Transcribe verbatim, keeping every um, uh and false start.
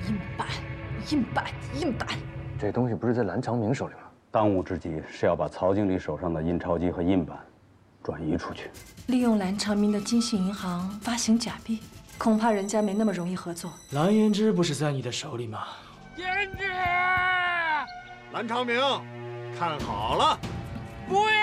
印版，印版，印版。 这东西不是在蓝长明手里吗？ 当务之急是要把曹经理手上的印钞机和印版转移出去。 利用蓝长明的金信银行发行假币，恐怕人家没那么容易合作。 蓝胭脂不是在你的手里吗？ 胭脂，蓝长明，看好了，不要。